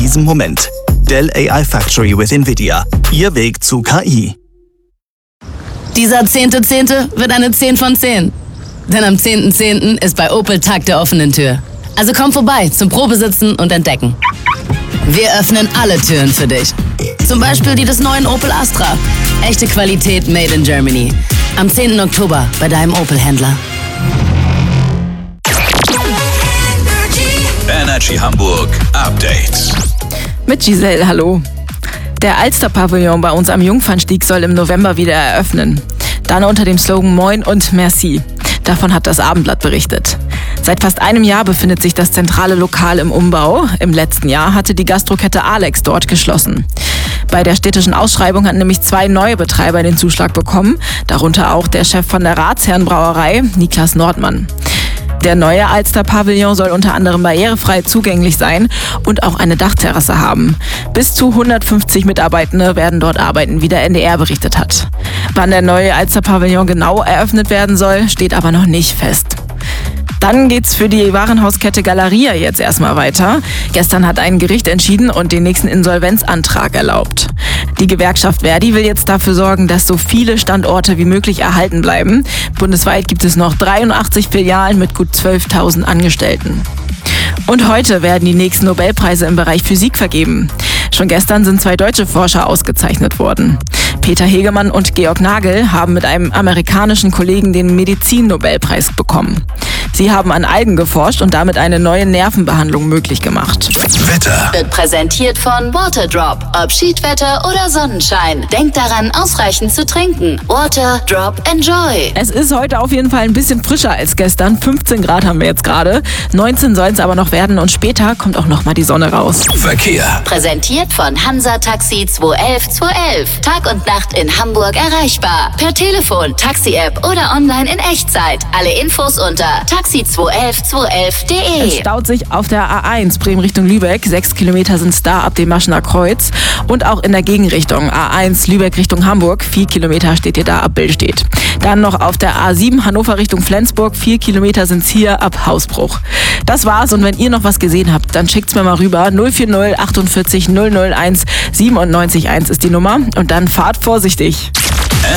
diesem Moment. Dell AI Factory with NVIDIA. Ihr Weg zu KI. Dieser 10.10. wird eine 10 von 10. Denn am 10.10. ist bei Opel Tag der offenen Tür. Also komm vorbei zum Probesitzen und Entdecken. Wir öffnen alle Türen für dich. Zum Beispiel die des neuen Opel Astra. Echte Qualität made in Germany. Am 10. Oktober bei deinem Opel-Händler. Energy Hamburg Update. Mit Giselle, hallo. Der Alster-Pavillon bei uns am Jungfernstieg soll im November wieder eröffnen. Dann unter dem Slogan Moin und Merci. Davon hat das Abendblatt berichtet. Seit fast einem Jahr befindet sich das zentrale Lokal im Umbau. Im letzten Jahr hatte die Gastrokette Alex dort geschlossen. Bei der städtischen Ausschreibung hatten nämlich 2 neue Betreiber den Zuschlag bekommen, darunter auch der Chef von der Ratsherrenbrauerei, Niklas Nordmann. Der neue Alster-Pavillon soll unter anderem barrierefrei zugänglich sein und auch eine Dachterrasse haben. Bis zu 150 Mitarbeitende werden dort arbeiten, wie der NDR berichtet hat. Wann der neue Alster-Pavillon genau eröffnet werden soll, steht aber noch nicht fest. Dann geht's für die Warenhauskette Galeria jetzt erstmal weiter. Gestern hat ein Gericht entschieden und den nächsten Insolvenzantrag erlaubt. Die Gewerkschaft Verdi will jetzt dafür sorgen, dass so viele Standorte wie möglich erhalten bleiben. Bundesweit gibt es noch 83 Filialen mit gut 12.000 Angestellten. Und heute werden die nächsten Nobelpreise im Bereich Physik vergeben. Schon gestern sind 2 deutsche Forscher ausgezeichnet worden. Peter Hegemann und Georg Nagel haben mit einem amerikanischen Kollegen den Medizin-Nobelpreis bekommen. Sie haben an Algen geforscht und damit eine neue Nervenbehandlung möglich gemacht. Wetter. Wird präsentiert von Waterdrop. Ob Schiedwetter oder Sonnenschein. Denkt daran, ausreichend zu trinken. Waterdrop Enjoy. Es ist heute auf jeden Fall ein bisschen frischer als gestern. 15 Grad haben wir jetzt gerade. 19 sollen es aber noch werden und später kommt auch noch mal die Sonne raus. Verkehr. Präsentiert von Hansa Taxi 211 211. Tag und Nacht in Hamburg erreichbar. Per Telefon, Taxi-App oder online in Echtzeit. Alle Infos unter taxi211211.de. Es staut sich auf der A1 Bremen Richtung Lübeck. 6 Kilometer sind es da ab dem Maschener Kreuz. Und auch in der Gegenrichtung A1 Lübeck Richtung Hamburg. 4 Kilometer steht ihr da ab Billstedt. Dann noch auf der A7 Hannover Richtung Flensburg. 4 Kilometer sind es hier ab Hausbruch. Das war's und wenn ihr noch was gesehen habt, dann schickt's mir mal rüber. 040 48 001 97 1 ist die Nummer und dann fahrt vorsichtig.